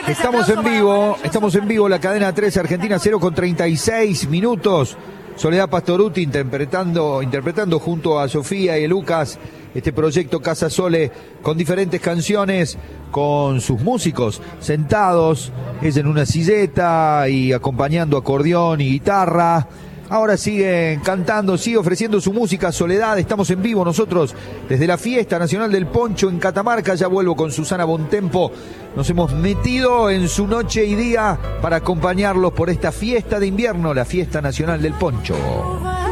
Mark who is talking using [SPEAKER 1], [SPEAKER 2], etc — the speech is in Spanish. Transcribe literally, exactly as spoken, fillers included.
[SPEAKER 1] Estamos en vivo, estamos en vivo, la cadena tres, Argentina cero con treinta y seis minutos. Soledad Pastorutti interpretando, interpretando junto a Sofía y Lucas este proyecto Casa Sole con diferentes canciones, con sus músicos sentados, ella en una silleta y acompañando acordeón y guitarra. Ahora siguen cantando, sigue ofreciendo su música. Soledad, estamos en vivo nosotros desde la Fiesta Nacional del Poncho en Catamarca. Ya vuelvo con Susana Bontempo. Nos hemos metido en su noche y día para acompañarlos por esta fiesta de invierno, la Fiesta Nacional del Poncho.